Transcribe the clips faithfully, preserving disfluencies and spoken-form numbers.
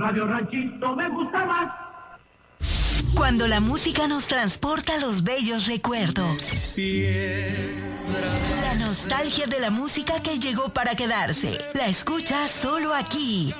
Radio Ranchito me gusta más. Cuando la música nos transporta a los bellos recuerdos. La nostalgia de la música que llegó para quedarse. La escuchas solo aquí.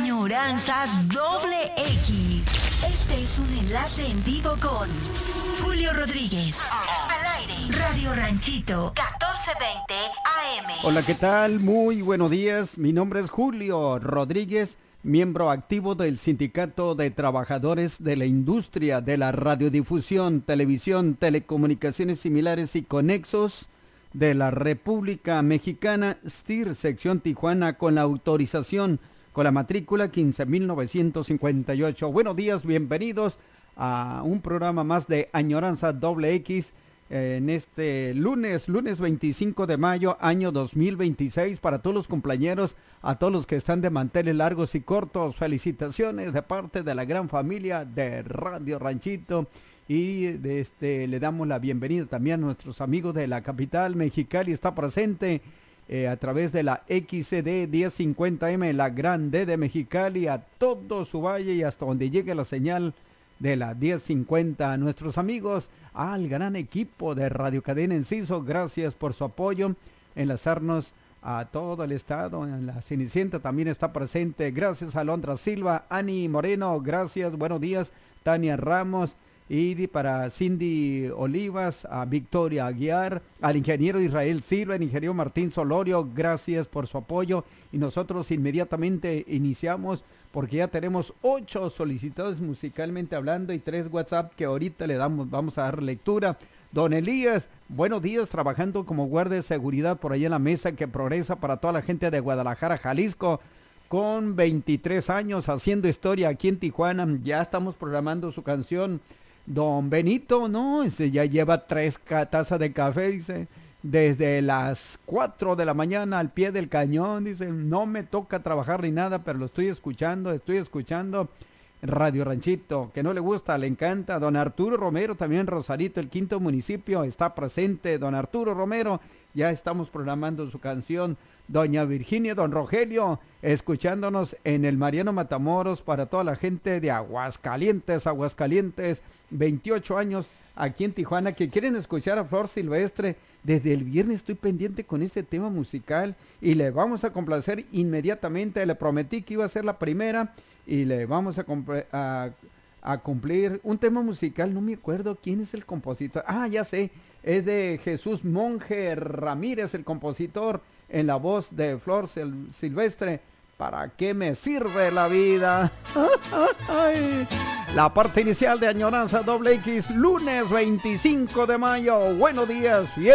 Añoranzas doble X. Este es un enlace en vivo con Julio Rodríguez. Al aire. Radio Ranchito, catorce veinte A M. Hola, ¿qué tal? Muy buenos días. Mi nombre es Julio Rodríguez, miembro activo del Sindicato de Trabajadores de la Industria de la Radiodifusión, Televisión, Telecomunicaciones Similares y Conexos de la República Mexicana, S T I R, sección Tijuana, con la autorización, con la matrícula quince mil novecientos cincuenta y ocho. Buenos días, bienvenidos a un programa más de Añoranza Doble X eh, en este lunes, lunes veinticinco de mayo, año dos mil veintiséis. Para todos los cumpleañeros, a todos los que están de manteles largos y cortos, felicitaciones de parte de la gran familia de Radio Ranchito. Y de este, le damos la bienvenida también a nuestros amigos de la capital, Mexicali. Está presente eh, a través de la X C D diez cincuenta M, la gran D de Mexicali, a todo su valle y hasta donde llegue la señal de la diez cincuenta. A nuestros amigos, al gran equipo de Radio Cadena Enciso, gracias por su apoyo, enlazarnos a todo el estado. En la Cenicienta también está presente, gracias a Alondra Silva, Ani Moreno, gracias, buenos días, Tania Ramos, y para Cindy Olivas, a Victoria Aguiar, al ingeniero Israel Silva, al ingeniero Martín Solorio, gracias por su apoyo. Y nosotros inmediatamente iniciamos porque ya tenemos ocho solicitados musicalmente hablando y tres WhatsApp que ahorita le damos, vamos a dar lectura. Don Elías, buenos días, trabajando como guardia de seguridad por ahí en la mesa que progresa para toda la gente de Guadalajara, Jalisco, con veintitrés años haciendo historia aquí en Tijuana. Ya estamos programando su canción. Don Benito, no, ese ya lleva tres tazas de café, dice, desde las cuatro de la mañana al pie del cañón, dice, no me toca trabajar ni nada, pero lo estoy escuchando, estoy escuchando Radio Ranchito, que no le gusta, le encanta. Don Arturo Romero, también Rosarito, el quinto municipio, está presente. Don Arturo Romero, ya estamos programando su canción. Doña Virginia, don Rogelio, escuchándonos en el Mariano Matamoros, para toda la gente de Aguascalientes, Aguascalientes, veintiocho años aquí en Tijuana, que quieren escuchar a Flor Silvestre. Desde el viernes estoy pendiente con este tema musical y le vamos a complacer inmediatamente. Le prometí que iba a ser la primera y le vamos a, a, a cumplir un tema musical. No me acuerdo quién es el compositor. Ah, ya sé, es de Jesús Monje Ramírez, el compositor, en la voz de Flor Silvestre. ¿Para qué me sirve la vida? La parte inicial de Añoranza Doble X, lunes veinticinco de mayo. Buenos días, bien.